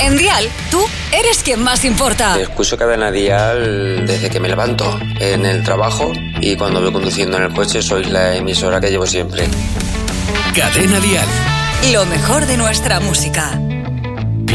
En Dial, tú eres quien más importa. Escucho Cadena Dial desde que me levanto, en el trabajo y cuando voy conduciendo en el coche. Sois la emisora que llevo siempre. Cadena Dial. Lo mejor de nuestra música.